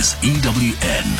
is EWN.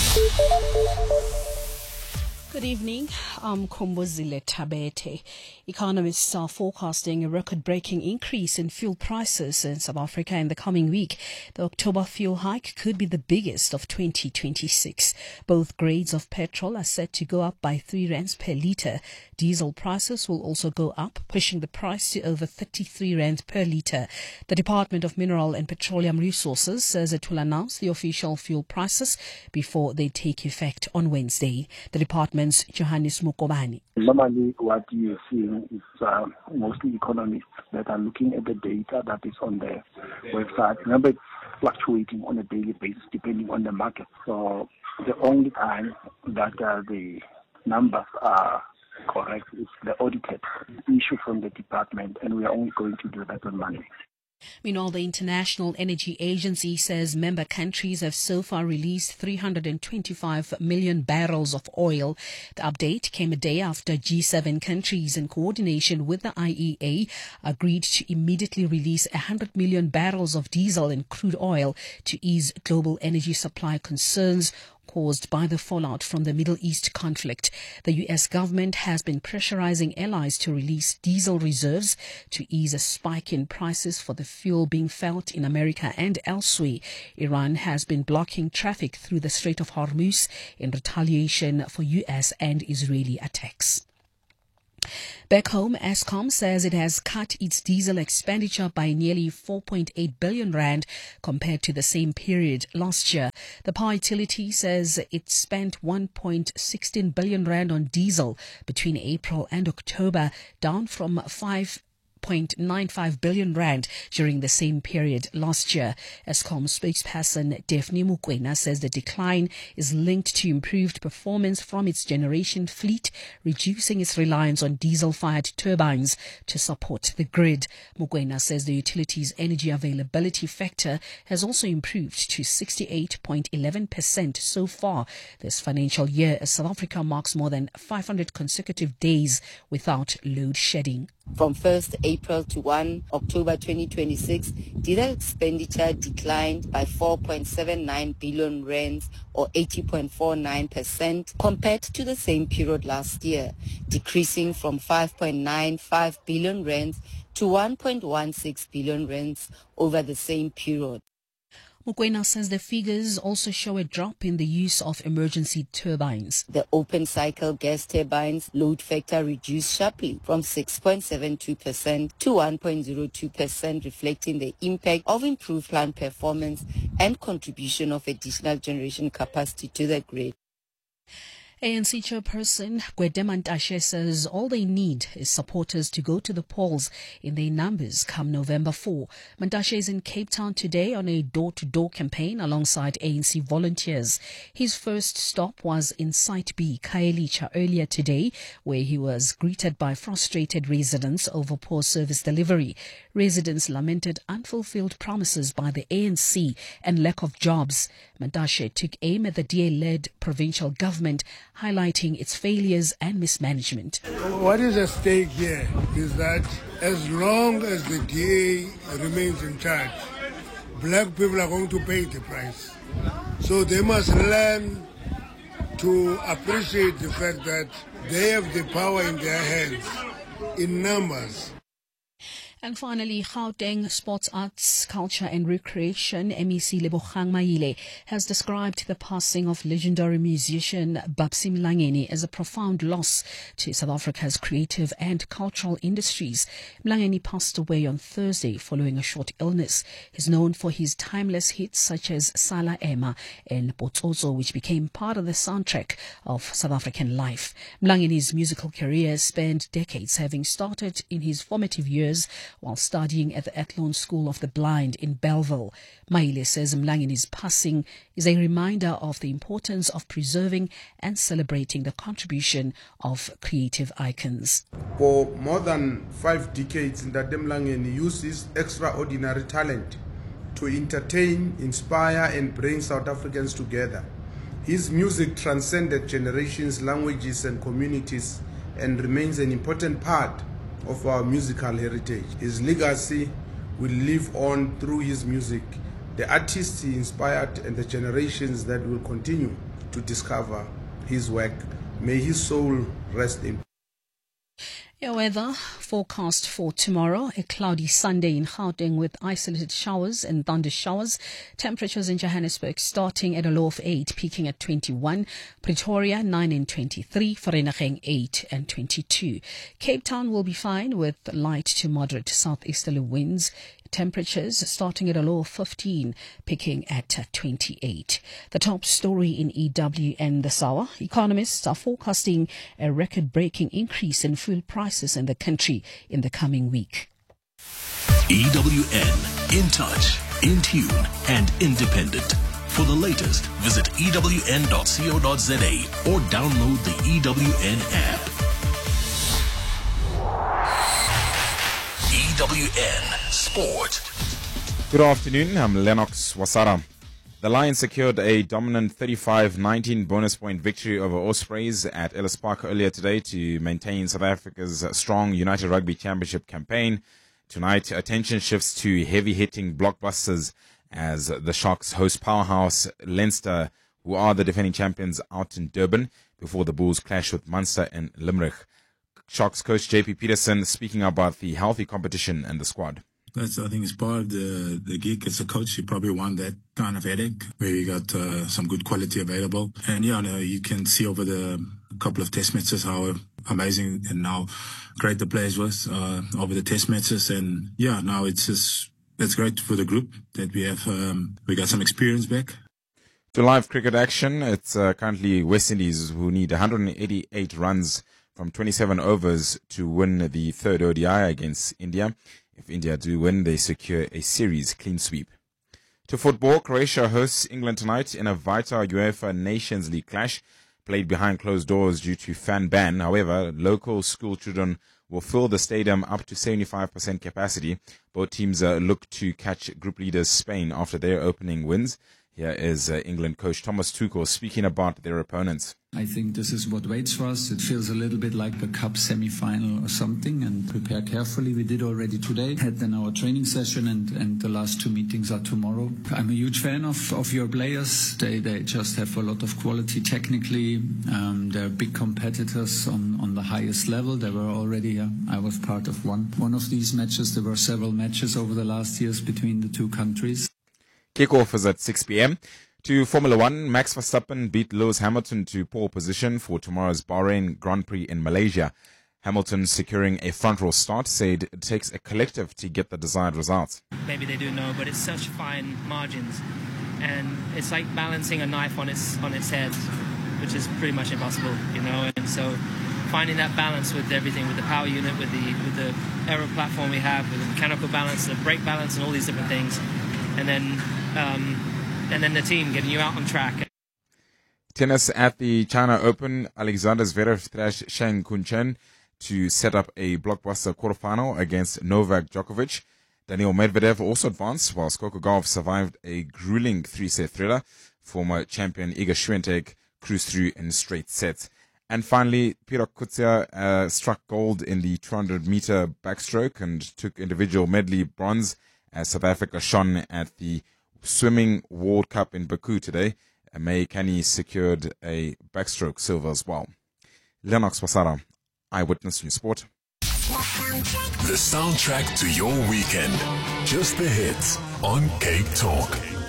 Good evening. I'm Kombozile Tabete. Economists are forecasting a record-breaking increase in fuel prices in South Africa in the coming week. The October fuel hike could be the biggest of 2026. Both grades of petrol are set to go up by 3 rands per litre. Diesel prices will also go up, pushing the price to over 33 rands per litre. The Department of Mineral and Petroleum Resources says it will announce the official fuel prices before they take effect on Wednesday. The department's Johannes Mukobani. Normally, what you're seeing is mostly economists that are looking at the data that is on the website. Remember, it's fluctuating on a daily basis depending on the market. So the only time that the numbers are correct is the audited issue from the department, and we are only going to do that on Monday. Meanwhile, the International Energy Agency says member countries have so far released 325 million barrels of oil. The update came a day after G7 countries, in coordination with the IEA, agreed to immediately release 100 million barrels of diesel and crude oil to ease global energy supply concerns caused by the fallout from the Middle East conflict. The U.S. government has been pressurizing allies to release diesel reserves to ease a spike in prices for the fuel being felt in America and elsewhere. Iran has been blocking traffic through the Strait of Hormuz in retaliation for U.S. and Israeli attacks. Back home, Eskom says it has cut its diesel expenditure by nearly 4.8 billion rand compared to the same period last year. The power utility says it spent 1.16 billion rand on diesel between April and October, down from 5.95 billion rand during the same period last year. Eskom spokesperson Daphne Mukwena says the decline is linked to improved performance from its generation fleet, reducing its reliance on diesel-fired turbines to support the grid. Mukwena says the utility's energy availability factor has also improved to 68.11% so far this financial year, as South Africa marks more than 500 consecutive days without load shedding. From 1st April to 1 October 2026, diesel expenditure declined by 4.79 billion rands or 80.49% compared to the same period last year, decreasing from 5.95 billion rands to 1.16 billion rands over the same period. Mukwena says the figures also show a drop in the use of emergency turbines. The open cycle gas turbines load factor reduced sharply from 6.72% to 1.02%, reflecting the impact of improved plant performance and contribution of additional generation capacity to the grid. ANC chairperson Gwede Mantashe says all they need is supporters to go to the polls in their numbers come November 4. Mantashe is in Cape Town today on a door-to-door campaign alongside ANC volunteers. His first stop was in Site B, Khayelitsha, earlier today, where he was greeted by frustrated residents over poor service delivery. Residents lamented unfulfilled promises by the ANC and lack of jobs. Mantashe took aim at the DA-led provincial government, highlighting its failures and mismanagement. What is at stake here is that as long as the DA remains in charge, black people are going to pay the price. So they must learn to appreciate the fact that they have the power in their hands in numbers. And finally, Gauteng Sports, Arts, Culture and Recreation, MEC Lebogang Maile, has described the passing of legendary musician Babsi Mlangeni as a profound loss to South Africa's creative and cultural industries. Mlangeni passed away on Thursday following a short illness. He's known for his timeless hits such as Sala Ema and Botsotso, which became part of the soundtrack of South African life. Mlangeni's musical career spanned decades, having started in his formative years while studying at the Athlone School of the Blind in Bellville. Maile says Mlangeni's passing is a reminder of the importance of preserving and celebrating the contribution of creative icons. For more than 5 decades, Ndade Mlangeni used his extraordinary talent to entertain, inspire and bring South Africans together. His music transcended generations, languages and communities and remains an important part of our musical heritage. His legacy will live on through his music, the artists he inspired and the generations that will continue to discover his work. May his soul rest in peace. Your weather forecast for tomorrow: a cloudy Sunday in Gauteng with isolated showers and thunder showers. Temperatures in Johannesburg starting at a low of 8, peaking at 21. Pretoria 9 and 23. Vereeniging 8 and 22. Cape Town will be fine with light to moderate southeasterly winds. Temperatures starting at a low of 15, peaking at 28. The top story in EWN this hour: economists are forecasting a record-breaking increase in fuel prices in the country in the coming week. EWN, in touch, in tune, and independent. For the latest, visit ewn.co.za or download the EWN app. EWN Sport. Good afternoon, I'm Lennox Wasara. The Lions secured a dominant 35-19 bonus point victory over Ospreys at Ellis Park earlier today to maintain South Africa's strong United Rugby Championship campaign. Tonight, attention shifts to heavy-hitting blockbusters as the Sharks host powerhouse Leinster, who are the defending champions, out in Durban before the Bulls clash with Munster and Limerick. Sharks coach JP Peterson speaking about the healthy competition and the squad. That's, I think, it's part of the gig. As a coach, you probably want that kind of headache where you got some good quality available. And yeah, you can see over the couple of test matches how amazing and how great the players was over the test matches. And yeah, now it's great for the group that we have. We got some experience back. To live cricket action, it's currently West Indies who need 188 runs from 27 overs to win the third ODI against India. If India do win, they secure a series clean sweep. To football, Croatia hosts England tonight in a vital UEFA Nations League clash played behind closed doors due to fan ban. However, local school children will fill the stadium up to 75% capacity. Both teams look to catch group leaders Spain after their opening wins. Here is England coach Thomas Tuchel speaking about their opponents. I think this is what waits for us. It feels a little bit like a cup semi-final or something, and prepare carefully. We did already today, had then our training session, and the last 2 meetings are tomorrow. I'm a huge fan of your players. They just have a lot of quality technically. They're big competitors on the highest level. They were already, I was part of one of these matches. There were several matches over the last years between the two countries. Kickoff is at 6 p.m. To Formula One, Max Verstappen beat Lewis Hamilton to pole position for tomorrow's Bahrain Grand Prix in Malaysia. Hamilton, securing a front row start, said it takes a collective to get the desired results. Maybe they do know, but it's such fine margins, and it's like balancing a knife on its head, which is pretty much impossible, And so, finding that balance with everything, with the power unit, with the aero platform we have, with the mechanical balance, the brake balance, and all these different things, and then the team getting you out on track. Tennis at the China Open, Alexander Zverev thrashed Shang Kunchen to set up a blockbuster quarterfinal against Novak Djokovic. Daniil Medvedev also advanced, while Skokogov survived a grueling 3-set thriller. Former champion Iga Swiatek cruised through in straight sets. And finally, Peter Kutsia struck gold in the 200-meter backstroke and took individual medley bronze as South Africa shone at the Swimming World Cup in Baku today. May Kani secured a backstroke silver as well. Lennox Wasara, Eyewitness News Sport. The soundtrack to your weekend. Just the hits on Cape Talk.